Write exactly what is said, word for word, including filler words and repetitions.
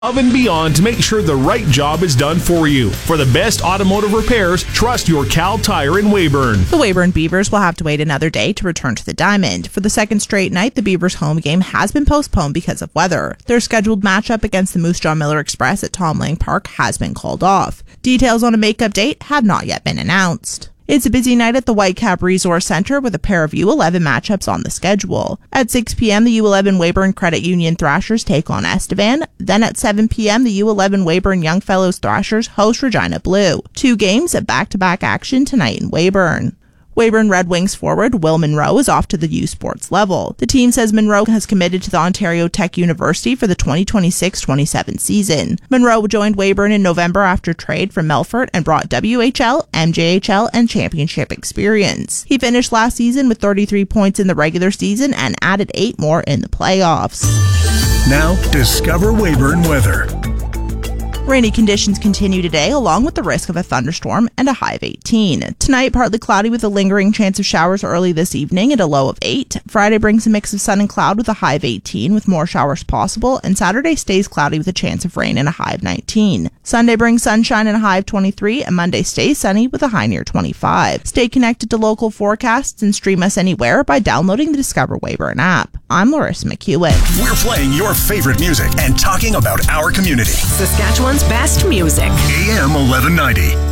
Above and beyond to make sure the right job is done for you. For the best automotive repairs, trust your Cal Tire in Weyburn. The Weyburn Beavers will have to wait another day to return to the Diamond. For the second straight night, the Beavers' home game has been postponed because of weather. Their scheduled matchup against the Moose Jaw Miller Express at Tom Lang Park has been called off. Details on a makeup date have not yet been announced. It's a busy night at the Whitecap Resource Center with a pair of U eleven matchups on the schedule. At six p.m., the U eleven Weyburn Credit Union Thrashers take on Estevan. Then at seven p.m., the U eleven Weyburn Youngfellows Thrashers host Regina Blue. Two games at back-to-back action tonight in Weyburn. Weyburn Red Wings forward Will Monroe is off to the U Sports level. The team says Monroe has committed to the Ontario Tech University for the twenty twenty-six twenty-seven season. Monroe joined Weyburn in November after trade from Melfort and brought W H L, M J H L, and championship experience. He finished last season with thirty-three points in the regular season and added eight more in the playoffs. Now, discover Weyburn weather. Rainy conditions continue today, along with the risk of a thunderstorm and a high of eighteen. Tonight, partly cloudy with a lingering chance of showers early this evening and a low of eight. Friday brings a mix of sun and cloud with a high of eighteen, with more showers possible, and Saturday stays cloudy with a chance of rain and a high of nineteen. Sunday brings sunshine and a high of twenty-three, and Monday stays sunny with a high near twenty-five. Stay connected to local forecasts and stream us anywhere by downloading the Discover Weyburn app. I'm Larissa McEwen. We're playing your favorite music and talking about our community. Saskatchewan's best music. A M eleven ninety.